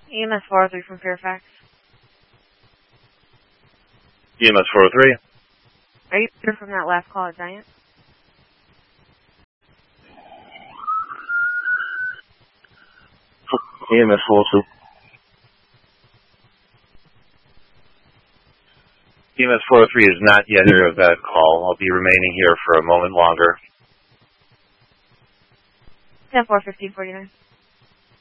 EMS 403 from Fairfax. EMS 403. Are you here from that last call at Giant? EMS 402. EMS 403 is not yet here of that call. I'll be remaining here for a moment longer. 10-4, 1549.